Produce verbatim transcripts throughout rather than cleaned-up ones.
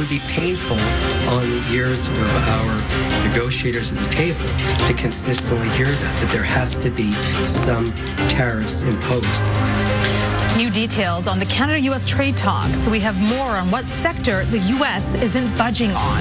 would be painful on the ears of our negotiators at the table to consistently hear that, that there has to be some tariffs imposed. New details on the Canada-U S trade talks. We have more on what sector the U S isn't budging on.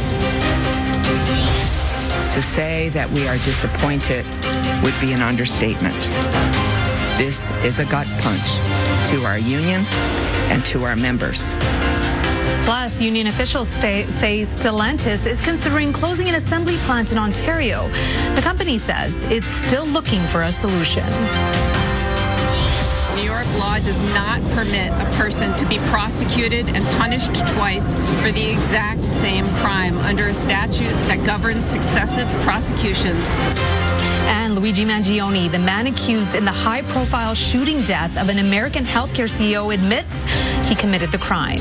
To say that we are disappointed would be an understatement. This is a gut punch to our union and to our members. Plus, union officials stay, say Stellantis is considering closing an assembly plant in Ontario. The company says it's still looking for a solution. New York law does not permit a person to be prosecuted and punished twice for the exact same crime under a statute that governs successive prosecutions. And Luigi Mangione, the man accused in the high-profile shooting death of an American healthcare C E O, admits he committed the crime.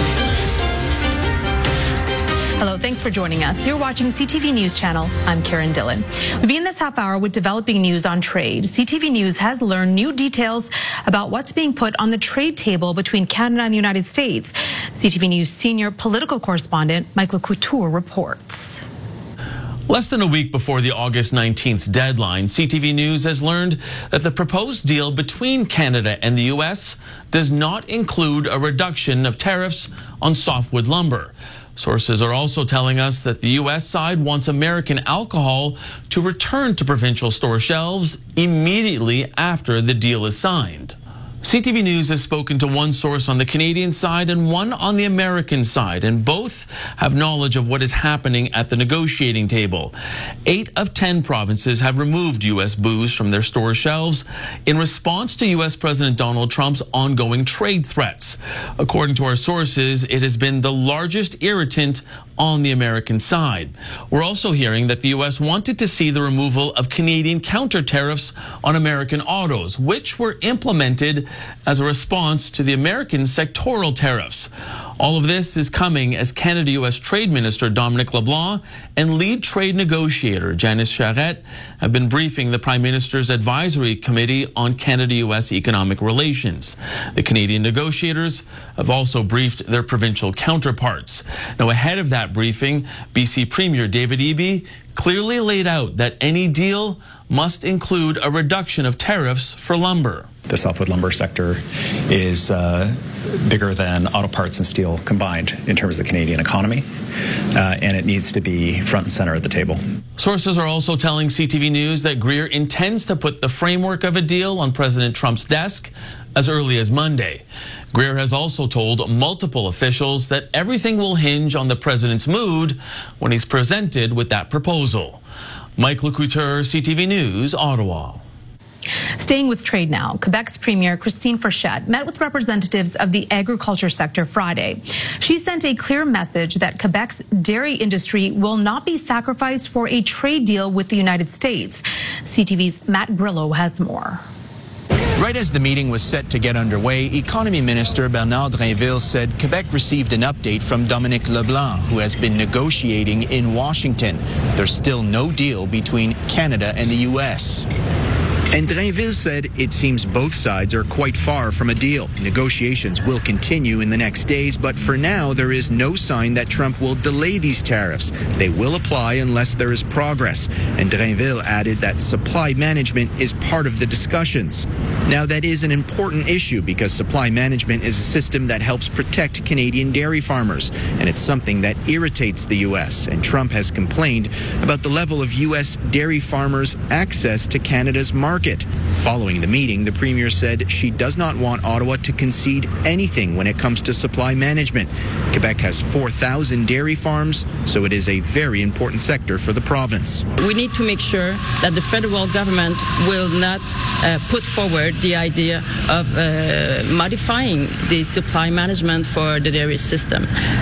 Hello, thanks for joining us. You're watching C T V News Channel. I'm Karen Dillon. We begin this half hour with developing news on trade. C T V News has learned new details about what's being put on the trade table between Canada and the United States. C T V News senior political correspondent Michael Couture reports. Less than a week before the August nineteenth deadline, C T V News has learned that the proposed deal between Canada and the U S does not include a reduction of tariffs on softwood lumber. Sources are also telling us that the U S side wants American alcohol to return to provincial store shelves immediately after the deal is signed. C T V News has spoken to one source on the Canadian side and one on the American side, and both have knowledge of what is happening at the negotiating table. Eight of ten provinces have removed U S booze from their store shelves in response to U S President Donald Trump's ongoing trade threats. According to our sources, it has been the largest irritant on the American side. We're also hearing that the U S wanted to see the removal of Canadian counter tariffs on American autos, which were implemented as a response to the American sectoral tariffs. All of this is coming as Canada-U S Trade Minister Dominic LeBlanc and lead trade negotiator Janice Charette have been briefing the Prime Minister's Advisory Committee on Canada-U S Economic Relations. The Canadian negotiators have also briefed their provincial counterparts. Now, ahead of that briefing, B C Premier David Eby clearly laid out that any deal must include a reduction of tariffs for lumber. The softwood lumber sector is uh, bigger than auto parts and steel combined in terms of the Canadian economy, uh, and it needs to be front and center at the table. Sources are also telling C T V News that Greer intends to put the framework of a deal on President Trump's desk as early as Monday. Greer has also told multiple officials that everything will hinge on the president's mood when he's presented with that proposal. Michael Couture, C T V News, Ottawa. Staying with trade now, Quebec's Premier Christine Frechette met with representatives of the agriculture sector Friday. She sent a clear message that Quebec's dairy industry will not be sacrificed for a trade deal with the United States. C T V's Matt Grillo has more. Right as the meeting was set to get underway, Economy Minister Bernard Drainville said Quebec received an update from Dominic LeBlanc, who has been negotiating in Washington. There's still no deal between Canada and the U S. And Drainville said it seems both sides are quite far from a deal. Negotiations will continue in the next days, but for now there is no sign that Trump will delay these tariffs. They will apply unless there is progress. And Drainville added that supply management is part of the discussions. Now, that is an important issue because supply management is a system that helps protect Canadian dairy farmers, and it's something that irritates the U S. And Trump has complained about the level of U S dairy farmers' access to Canada's market. Following the meeting, the Premier said she does not want Ottawa to concede anything when it comes to supply management. Quebec has four thousand dairy farms, so it is a very important sector for the province. We need to make sure that the federal government will not uh, put forward the idea of uh, modifying the supply management for the dairy system,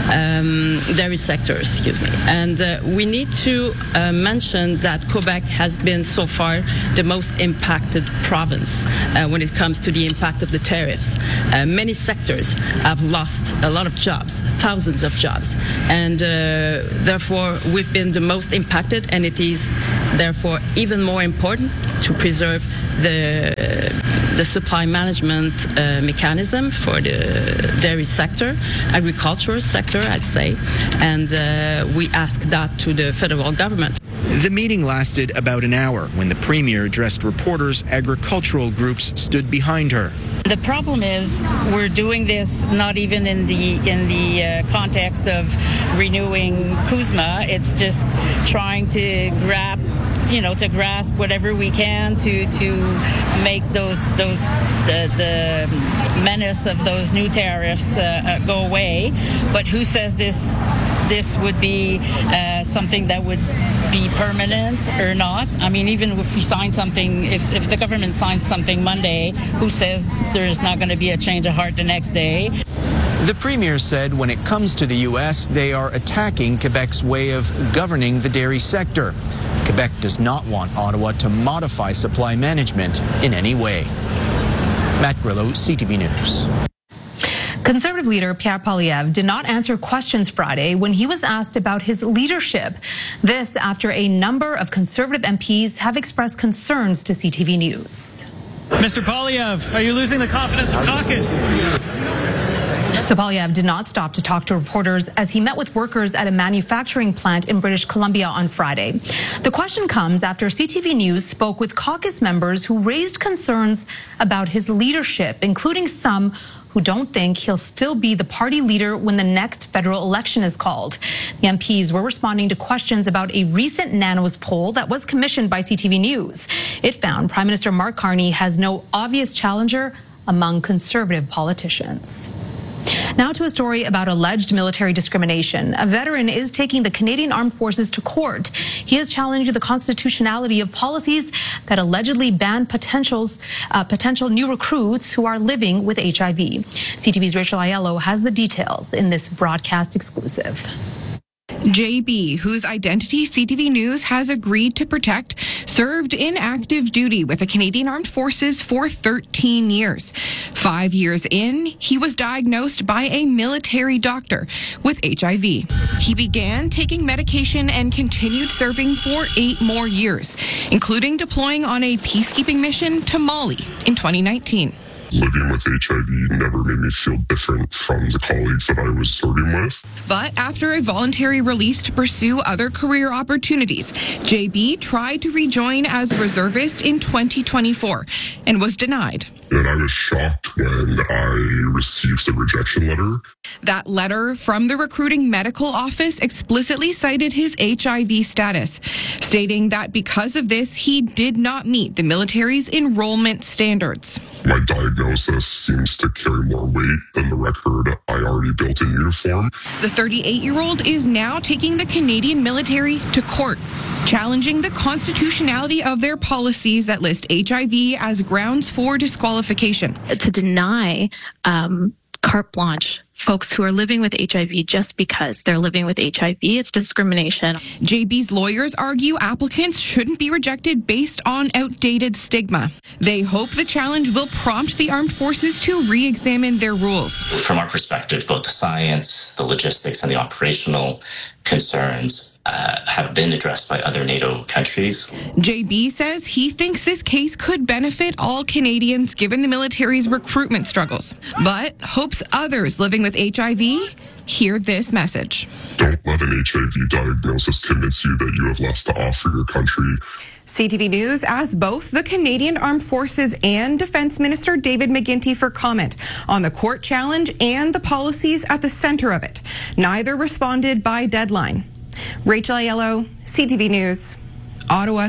um, dairy sector, excuse me. And uh, we need to uh, mention that Quebec has been so far the most impacted province uh, when it comes to the impact of the tariffs. Uh, many sectors have lost a lot of jobs, thousands of jobs, and uh, therefore we've been the most impacted, and it is therefore even more important to preserve the the supply management uh, mechanism for the dairy sector, agricultural sector, I'd say, and uh, we asked that to the federal government. The meeting lasted about an hour. When the Premier addressed reporters, agricultural groups stood behind her. The problem is we're doing this not even in the in the uh, context of renewing CUSMA. It's just trying to grab, you know, to grasp whatever we can to to make those those the, the menace of those new tariffs uh, uh, go away. But who says this this would be uh, something that would be permanent or not? I mean, even if we sign something, if, if the government signs something Monday, who says there's not going to be a change of heart the next day? The Premier said when it comes to the U S, they are attacking Quebec's way of governing the dairy sector. Quebec does not want Ottawa to modify supply management in any way. Matt Grillo, C T V News. Conservative leader Pierre Poilievre did not answer questions Friday when he was asked about his leadership. This after a number of Conservative M Ps have expressed concerns to C T V News. Mister Poilievre, are you losing the confidence of caucus? So Poilievre did not stop to talk to reporters as he met with workers at a manufacturing plant in British Columbia on Friday. The question comes after C T V News spoke with caucus members who raised concerns about his leadership, including some who don't think he'll still be the party leader when the next federal election is called. The M Ps were responding to questions about a recent Nanos poll that was commissioned by C T V News. It found Prime Minister Mark Carney has no obvious challenger among Conservative politicians. Now to a story about alleged military discrimination. A veteran is taking the Canadian Armed Forces to court. He is challenging the constitutionality of policies that allegedly ban potentials, uh, potential new recruits who are living with H I V. C T V's Rachel Aiello has the details in this broadcast exclusive. J B, whose identity C T V News has agreed to protect, served in active duty with the Canadian Armed Forces for thirteen years. Five years in, he was diagnosed by a military doctor with H I V. He began taking medication and continued serving for eight more years, including deploying on a peacekeeping mission to Mali in twenty nineteen. Living with H I V never made me feel different from the colleagues that I was serving with. But after a voluntary release to pursue other career opportunities, J B tried to rejoin as reservist in twenty twenty-four and was denied. And I was shocked when I received the rejection letter. That letter from the recruiting medical office explicitly cited his H I V status, stating that because of this, he did not meet the military's enrollment standards. My diagnosis seems to carry more weight than the record I already built in uniform. The thirty-eight-year-old is now taking the Canadian military to court, challenging the constitutionality of their policies that list H I V as grounds for disqualification. To deny um, carte blanche folks who are living with H I V just because they're living with H I V, it's discrimination. J B's lawyers argue applicants shouldn't be rejected based on outdated stigma. They hope the challenge will prompt the armed forces to re-examine their rules. From our perspective, both the science, the logistics, and the operational concerns Uh, have been addressed by other NATO countries. J B says he thinks this case could benefit all Canadians given the military's recruitment struggles, but hopes others living with H I V hear this message. Don't let an H I V diagnosis convince you that you have less to offer your country. C T V News asked both the Canadian Armed Forces and Defence Minister David McGuinty for comment on the court challenge and the policies at the centre of it. Neither responded by deadline. Rachel Aiello, C T V News, Ottawa.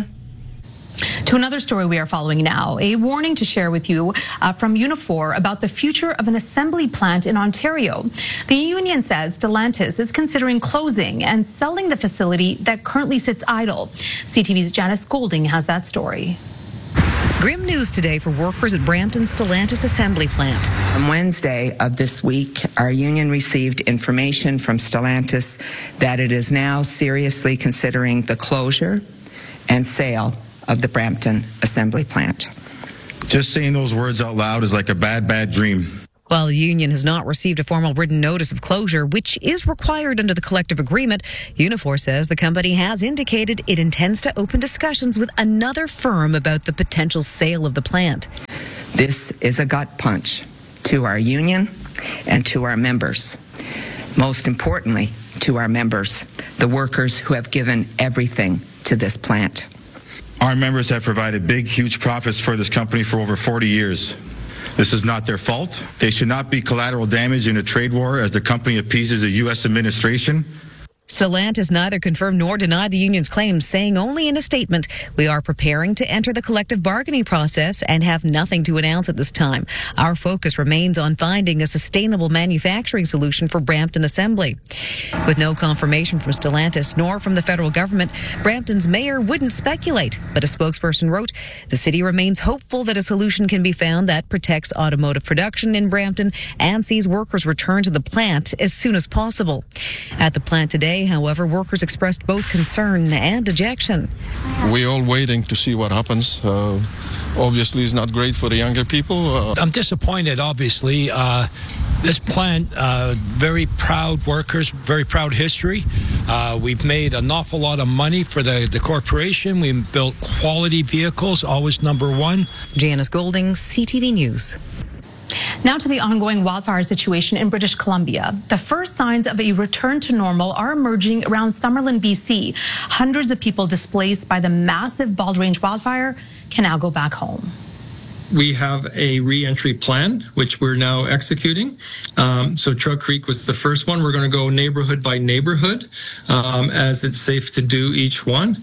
To another story we are following now, a warning to share with you uh, from Unifor about the future of an assembly plant in Ontario. The union says Stellantis is considering closing and selling the facility that currently sits idle. C T V's Janice Golding has that story. Grim news today for workers at Brampton's Stellantis assembly plant. On Wednesday of this week, our union received information from Stellantis that it is now seriously considering the closure and sale of the Brampton assembly plant. Just saying those words out loud is like a bad, bad dream. While the union has not received a formal written notice of closure, which is required under the collective agreement, Unifor says the company has indicated it intends to open discussions with another firm about the potential sale of the plant. This is a gut punch to our union and to our members. Most importantly, to our members, the workers who have given everything to this plant. Our members have provided big, huge profits for this company for over forty years. This is not their fault. They should not be collateral damage in a trade war as the company appeases the U S administration. Stellantis neither confirmed nor denied the union's claims, saying only in a statement, "We are preparing to enter the collective bargaining process and have nothing to announce at this time. Our focus remains on finding a sustainable manufacturing solution for Brampton Assembly." With no confirmation from Stellantis nor from the federal government, Brampton's mayor wouldn't speculate, but a spokesperson wrote, "The city remains hopeful that a solution can be found that protects automotive production in Brampton and sees workers return to the plant as soon as possible." At the plant today, however, workers expressed both concern and dejection. We're all waiting to see what happens. Uh, obviously, it's not great for the younger people. Uh, I'm disappointed, obviously. Uh, this plant, uh, very proud workers, very proud history. Uh, we've made an awful lot of money for the, the corporation. We've built quality vehicles, always number one. Janice Golding, C T V News. Now to the ongoing wildfire situation in British Columbia. The first signs of a return to normal are emerging around Summerlin, B C. Hundreds of people displaced by the massive Bald Range wildfire can now go back home. We have a re-entry plan, which we're now executing. Um, so Trout Creek was the first one. We're going to go neighborhood by neighborhood um, as it's safe to do each one.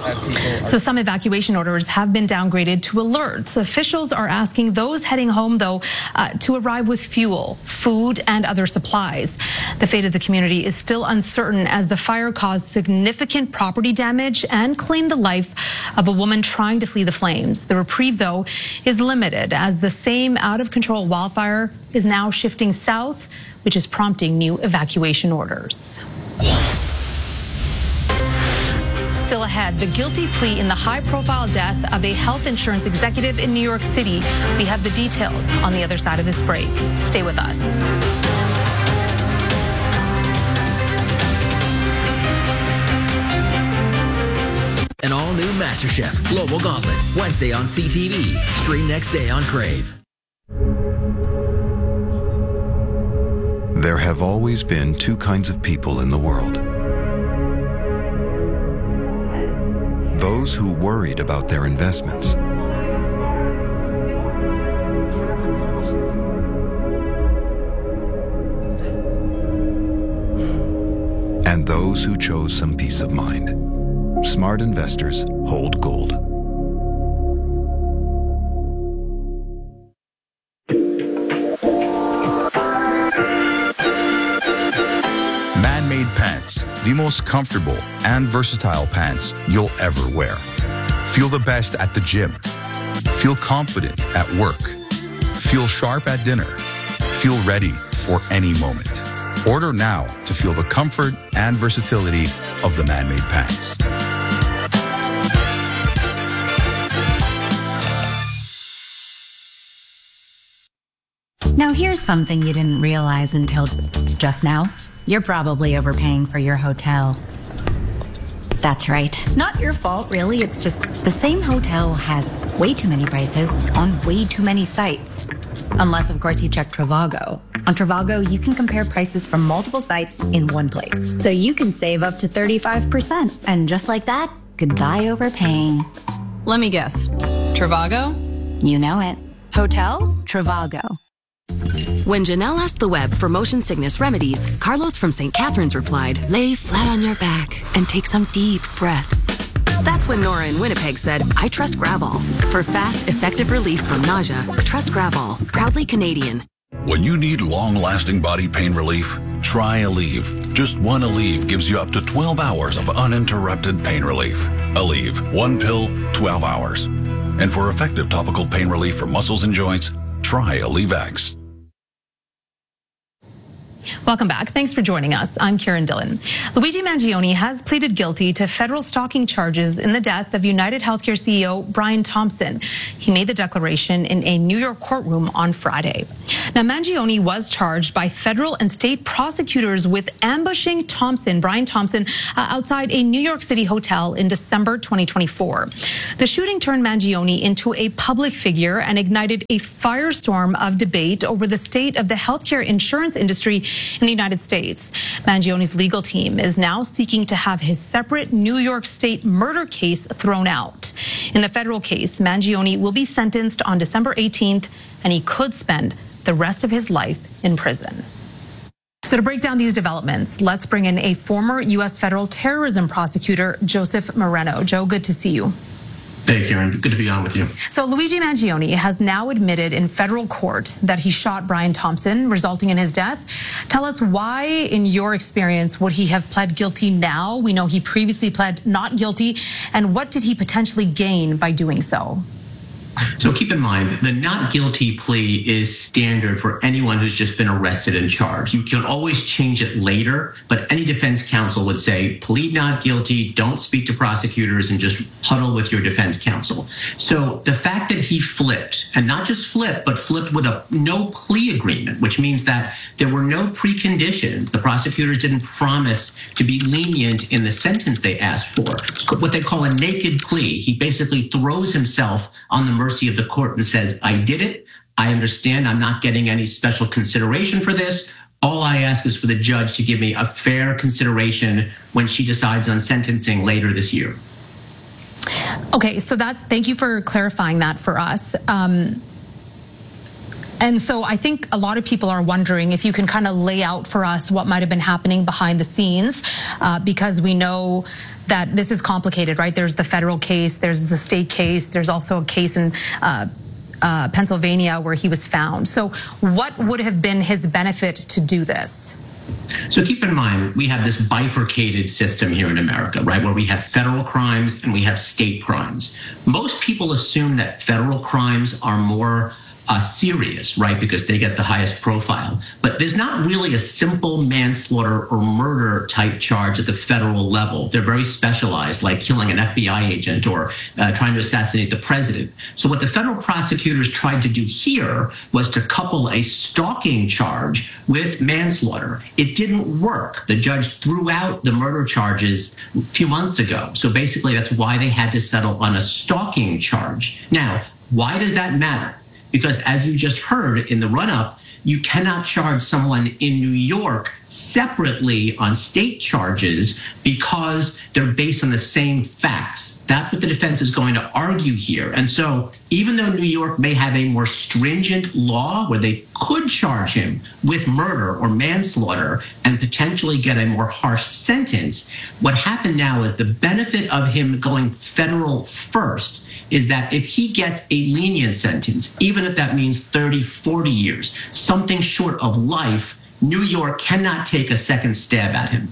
So some evacuation orders have been downgraded to alerts. Officials are asking those heading home, though, uh, to arrive with fuel, food, and other supplies. The fate of the community is still uncertain as the fire caused significant property damage and claimed the life of a woman trying to flee the flames. The reprieve, though, is limited. Limited as the same out-of-control wildfire is now shifting south, which is prompting new evacuation orders. Still ahead, the guilty plea in the high-profile death of a health insurance executive in New York City. We have the details on the other side of this break. Stay with us. An all-new MasterChef Global Gauntlet, Wednesday on C T V. Stream next day on Crave. There have always been two kinds of people in the world. Those who worried about their investments. And those who chose some peace of mind. Smart investors hold gold. Man-made pants, the most comfortable and versatile pants you'll ever wear. Feel the best at the gym. Feel confident at work. Feel sharp at dinner. Feel ready for any moment. Order now to feel the comfort and versatility of the Man-made pants. Now here's something you didn't realize until just now. You're probably overpaying for your hotel. That's right. Not your fault, really. It's just the same hotel has way too many prices on way too many sites. Unless, of course, you check Trivago. On Trivago, you can compare prices from multiple sites in one place. So you can save up to thirty-five percent. And just like that, goodbye overpaying. Let me guess. Trivago? You know it. Hotel Trivago. When Janelle asked the web for motion sickness remedies, Carlos from Saint Catharines replied, "Lay flat on your back and take some deep breaths." That's when Nora in Winnipeg said, "I trust Gravol." For fast, effective relief from nausea, trust Gravol, proudly Canadian. When you need long-lasting body pain relief, try Aleve. Just one Aleve gives you up to twelve hours of uninterrupted pain relief. Aleve, one pill, twelve hours. And for effective topical pain relief for muscles and joints, try Aleve X. Welcome back. Thanks for joining us. I'm Karen Dillon. Luigi Mangione has pleaded guilty to federal stalking charges in the death of United Healthcare C E O Brian Thompson. He made the declaration in a New York courtroom on Friday. Now, Mangione was charged by federal and state prosecutors with ambushing Thompson, Brian Thompson, uh, outside a New York City hotel in December twenty twenty-four. The shooting turned Mangione into a public figure and ignited a firestorm of debate over the state of the healthcare insurance industry in the United States. Mangione's legal team is now seeking to have his separate New York State murder case thrown out. In the federal case, Mangione will be sentenced on December eighteenth, and he could spend the rest of his life in prison. So to break down these developments, let's bring in a former U S federal terrorism prosecutor, Joseph Moreno. Joe, good to see you. Hey, Karen. Good to be on with you. So Luigi Mangione has now admitted in federal court that he shot Brian Thompson, resulting in his death. Tell us why, in your experience, would he have pled guilty now? We know he previously pled not guilty. And what did he potentially gain by doing so? So keep in mind, the not guilty plea is standard for anyone who's just been arrested and charged. You can always change it later, but any defense counsel would say, plead not guilty, don't speak to prosecutors, and just huddle with your defense counsel. So the fact that he flipped, and not just flipped, but flipped with a no plea agreement, which means that there were no preconditions. The prosecutors didn't promise to be lenient in the sentence they asked for. It's what they call a naked plea. He basically throws himself on the mercy of the court and says, I did it. I understand I'm not getting any special consideration for this. All I ask is for the judge to give me a fair consideration when she decides on sentencing later this year. Okay, so that, thank you for clarifying that for us. Um, And so I think a lot of people are wondering if you can kind of lay out for us what might have been happening behind the scenes, uh, because we know that this is complicated, right? There's the federal case, there's the state case, there's also a case in uh, uh, Pennsylvania where he was found. So what would have been his benefit to do this? So keep in mind, we have this bifurcated system here in America, right, where we have federal crimes and we have state crimes. Most people assume that federal crimes are more Uh, serious, right, because they get the highest profile. But there's not really a simple manslaughter or murder type charge at the federal level. They're very specialized, like killing an F B I agent or uh, trying to assassinate the president. So what the federal prosecutors tried to do here was to couple a stalking charge with manslaughter. It didn't work. The judge threw out the murder charges a few months ago. So basically, that's why they had to settle on a stalking charge. Now, why does that matter? Because as you just heard in the run-up, you cannot charge someone in New York separately on state charges because they're based on the same facts. That's what the defense is going to argue here. And so even though New York may have a more stringent law where they could charge him with murder or manslaughter and potentially get a more harsh sentence, what happened now is the benefit of him going federal first is that if he gets a lenient sentence, even if that means thirty, forty years, something short of life, New York cannot take a second stab at him.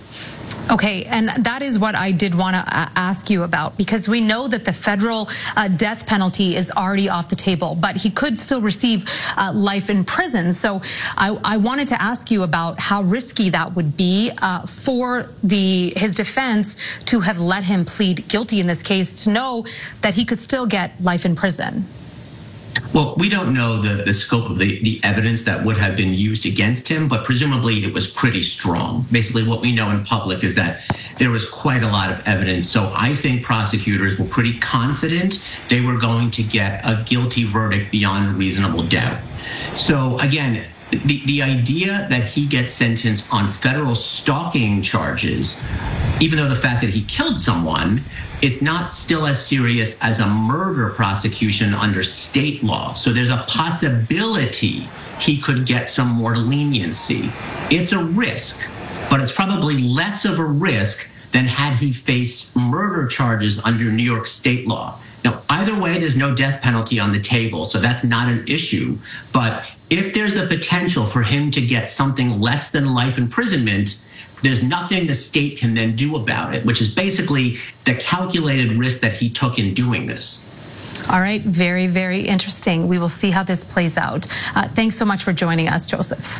Okay, and that is what I did want to ask you about, because we know that the federal uh, death penalty is already off the table, but he could still receive uh, life in prison. So I, I wanted to ask you about how risky that would be uh, for the his defense to have let him plead guilty in this case, to know that he could still get life in prison. Well, we don't know the, the scope of the, the evidence that would have been used against him, but presumably it was pretty strong. Basically, what we know in public is that there was quite a lot of evidence. So I think prosecutors were pretty confident they were going to get a guilty verdict beyond reasonable doubt. So again, the, the idea that he gets sentenced on federal stalking charges, even though the fact that he killed someone, it's not still as serious as a murder prosecution under state law. So there's a possibility he could get some more leniency. It's a risk, but it's probably less of a risk than had he faced murder charges under New York state law. Now, either way, there's no death penalty on the table, so that's not an issue. But if there's a potential for him to get something less than life imprisonment, there's nothing the state can then do about it, which is basically the calculated risk that he took in doing this. All right, very, very interesting. We will see how this plays out. Uh, thanks so much for joining us, Joseph.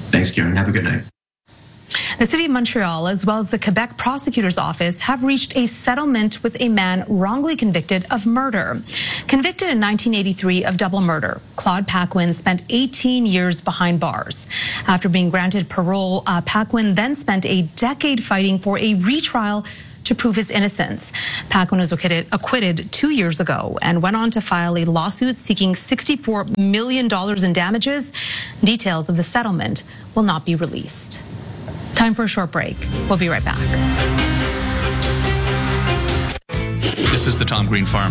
Thanks, Kieran. Have a good night. The City of Montreal, as well as the Quebec Prosecutor's Office, have reached a settlement with a man wrongly convicted of murder. Convicted in nineteen eighty-three of double murder, Claude Paquin spent eighteen years behind bars. After being granted parole, uh, Paquin then spent a decade fighting for a retrial to prove his innocence. Paquin was acquitted, acquitted two years ago and went on to file a lawsuit seeking sixty-four million dollars in damages. Details of the settlement will not be released. Time for a short break. We'll be right back. This is the Tom Green Farm.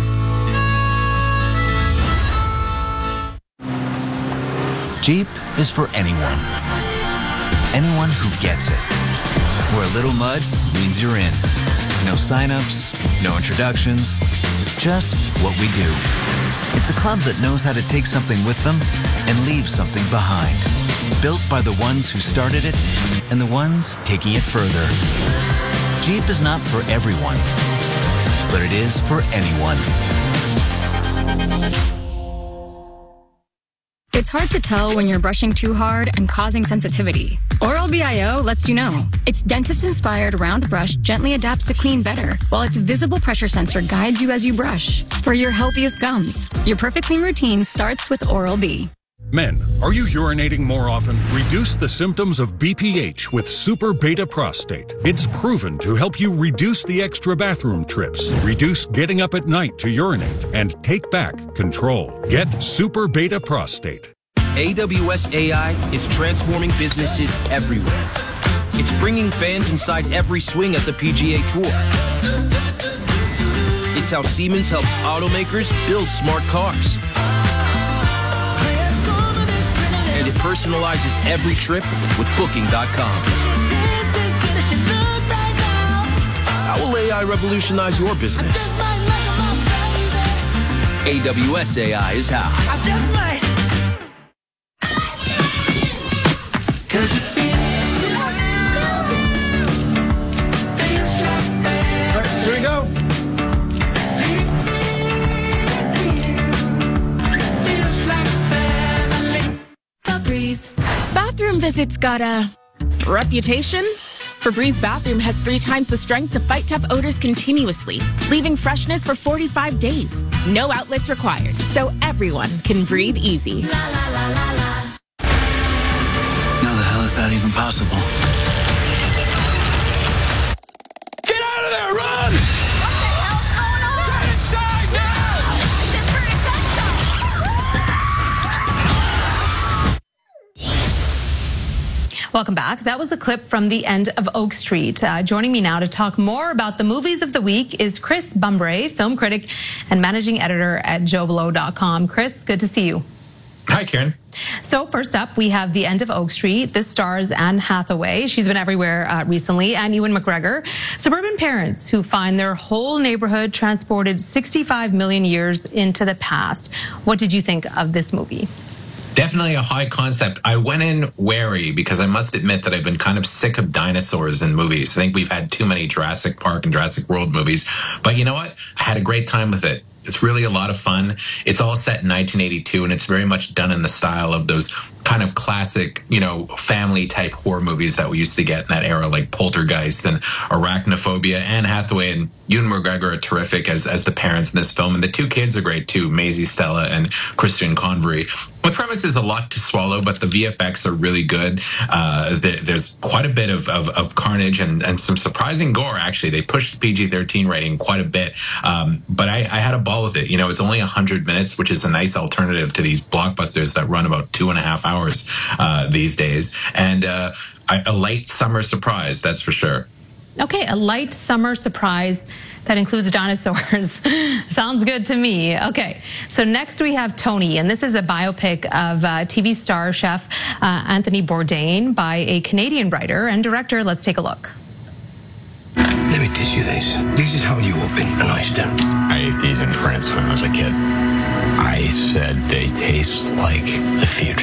Jeep is for anyone. Anyone who gets it. Where a little mud means you're in. No signups, no introductions, just what we do. It's a club that knows how to take something with them and leave something behind. Built by the ones who started it and the ones taking it further. Jeep is not for everyone, but it is for anyone. It's hard to tell when you're brushing too hard and causing sensitivity. Oral-B I O lets you know. Its dentist-inspired round brush gently adapts to clean better, while its visible pressure sensor guides you as you brush. For your healthiest gums, your perfect clean routine starts with Oral-B. Men, are you urinating more often? Reduce the symptoms of B P H with Super Beta Prostate. It's proven to help you reduce the extra bathroom trips, reduce getting up at night to urinate, and take back control. Get Super Beta Prostate. A W S A I is transforming businesses everywhere. It's bringing fans inside every swing at the P G A Tour. It's how Siemens helps automakers build smart cars. And it personalizes every trip with Booking dot com. How will A I revolutionize your business? A W S A I is how. I just might. Cause you feel Here we go. Febreze. Bathroom visits got a reputation? Febreze Bathroom has three times the strength to fight tough odors continuously, leaving freshness for forty-five days. No outlets required, so everyone can breathe easy. La, la, la, la, la. How the hell is that even possible? Get out of there, run! Get inside now! Welcome back. That was a clip from The End of Oak Street. Uh, joining me now to talk more about the movies of the week is Chris Bumbray, film critic and managing editor at joe blow dot com. Chris, good to see you. Hi, Karen. So first up, we have The End of Oak Street. This stars Anne Hathaway. She's been everywhere uh, recently. And Ewan McGregor. Suburban parents who find their whole neighborhood transported sixty-five million years into the past. What did you think of this movie? Definitely a high concept. I went in wary because I must admit that I've been kind of sick of dinosaurs in movies. I think we've had too many Jurassic Park and Jurassic World movies. But you know what? I had a great time with it. It's really a lot of fun. It's all set in nineteen eighty-two, and it's very much done in the style of those kind of classic, you know, family type horror movies that we used to get in that era, like Poltergeist and Arachnophobia. Anne Hathaway and Ewan McGregor are terrific as as the parents in this film, and the two kids are great too, Maisie Stella and Christian Convery. The premise is a lot to swallow, but the V F X are really good. Uh, the, there's quite a bit of, of, of carnage and, and some surprising gore, actually. They pushed the P G thirteen rating quite a bit, um, but I, I had a ball with it. You know, it's only one hundred minutes, which is a nice alternative to these blockbusters that run about two and a half hours uh, these days. And uh, a light summer surprise, that's for sure. Okay, a light summer surprise that includes dinosaurs. Sounds good to me. Okay, so next we have Tony, and this is a biopic of uh, T V star chef uh, Anthony Bourdain by a Canadian writer and director. Let's take a look. Let me teach you this. This is how you open an oyster. I ate these in France when I was a kid. I said they taste like the future.